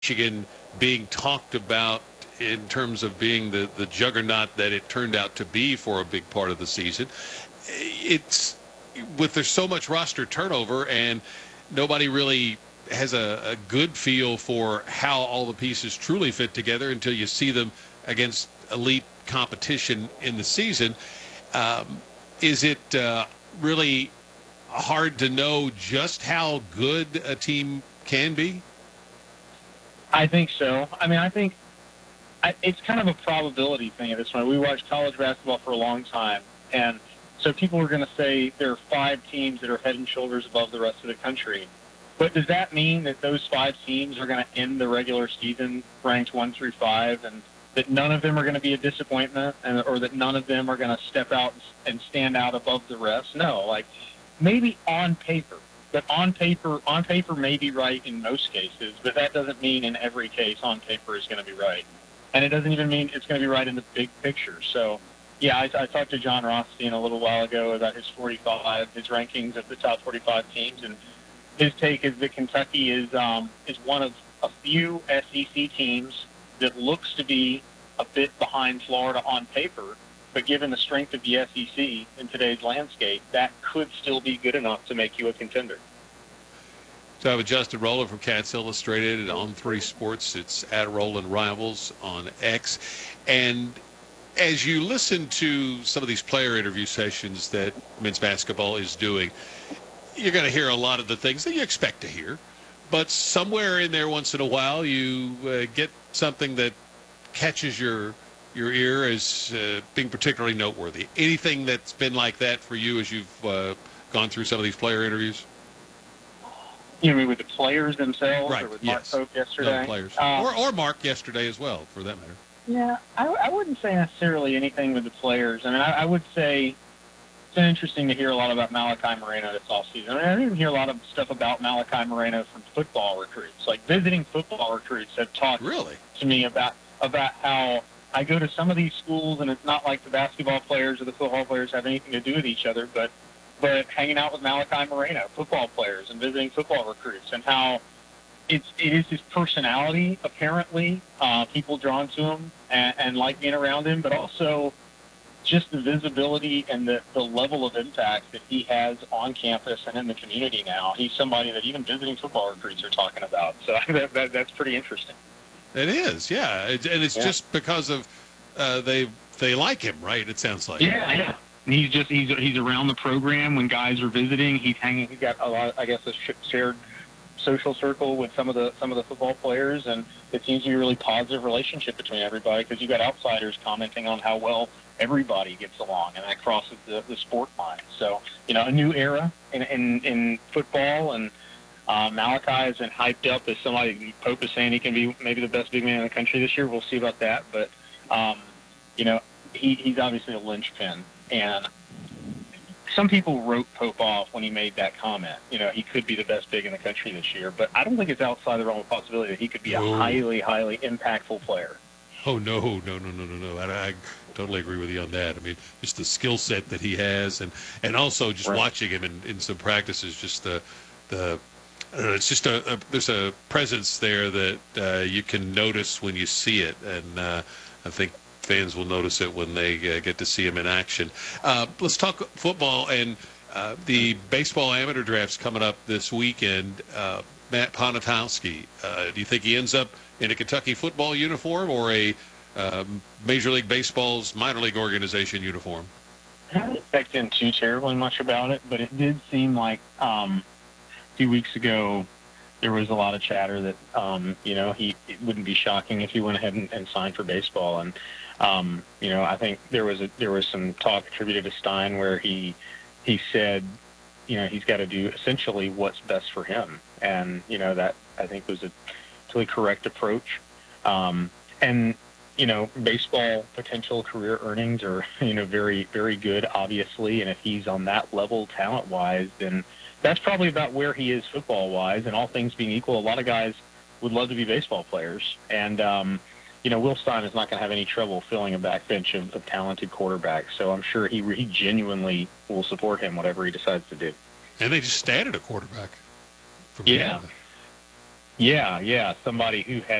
Michigan being talked about in terms of being the juggernaut that it turned out to be for a big part of the season. It's with there's so much roster turnover and nobody really has a good feel for how all the pieces truly fit together until you see them against elite competition in the season. Is it really hard to know just how good a team can be? I think so. I mean, I think it's kind of a probability thing at this point. We watched college basketball for a long time, and so people are going to say there are 5 teams that are head and shoulders above the rest of the country. But does that mean that those 5 teams are going to end the regular season ranked 1 through 5, and that none of them are going to be a disappointment, or that none of them are going to step out and stand out above the rest? No, like maybe on paper. But on paper may be right in most cases, but that doesn't mean in every case on paper is going to be right. And it doesn't even mean it's going to be right in the big picture. So, yeah, I talked to John Rothstein a little while ago about his rankings of the top 45 teams, and his take is that Kentucky is one of a few SEC teams that looks to be a bit behind Florida on paper, but given the strength of the SEC in today's landscape, that could still be good enough to make you a contender. So I have Justin Rowland from Cats Illustrated and On 3 Sports. It's at Rowland Rivals on X. And as you listen to some of these player interview sessions that men's basketball is doing, you're going to hear a lot of the things that you expect to hear. But somewhere in there once in a while, you get something that catches your ear as being particularly noteworthy. Anything that's been like that for you as you've gone through some of these player interviews? You mean with the players themselves, right, or with yes. Mark Pope yesterday? No, players. Or Mark yesterday as well, for that matter. Yeah, I wouldn't say necessarily anything with the players. I mean, I would say it's been interesting to hear a lot about Malachi Moreno this offseason. I mean, I didn't hear a lot of stuff about Malachi Moreno from football recruits. Like, visiting football recruits have talked to me about how I go to some of these schools, and it's not like the basketball players or the football players have anything to do with each other, but hanging out with Malachi Moreno, football players, and visiting football recruits, and how it is his personality, apparently, people drawn to him and like being around him, but also just the visibility and the level of impact that he has on campus and in the community now. He's somebody that even visiting football recruits are talking about. So that's pretty interesting. It is, yeah. And it's just because of they like him, right? It sounds like. Yeah. He's around the program when guys are visiting. He's got a lot, I guess, a shared social circle with some of the football players, and it seems to be a really positive relationship between everybody because you've got outsiders commenting on how well everybody gets along, and that crosses the sport line. So, a new era in football, and Malachi has been hyped up as somebody. Pope is saying he can be maybe the best big man in the country this year. We'll see about that, but he's obviously a linchpin. And some people wrote Pope off when he made that comment. He could be the best big in the country this year, but I don't think it's outside the realm of possibility that he could be a highly, highly impactful player. Oh, no. I totally agree with you on that. I mean, just the skill set that he has, and also just watching him in some practices, just it's just there's a presence there that you can notice when you see it, and I think fans will notice it when they get to see him in action. Let's talk football and the baseball amateur draft's coming up this weekend. Matt Ponitowski, do you think he ends up in a Kentucky football uniform or a Major League Baseball's minor league organization uniform? I haven't expected him too terribly much about it, but it did seem like a few weeks ago there was a lot of chatter that it wouldn't be shocking if he went ahead and signed for baseball. And I think there was some talk attributed to Stein where he said, he's got to do essentially what's best for him. And, that I think was a totally correct approach. And, baseball potential career earnings are, very, very good, obviously. And if he's on that level talent-wise, then that's probably about where he is football-wise. And all things being equal, a lot of guys would love to be baseball players. And, Will Stein is not going to have any trouble filling a backbench of talented quarterbacks. So I'm sure he genuinely will support him, whatever he decides to do. And they just added a quarterback from Canada. Yeah, somebody who has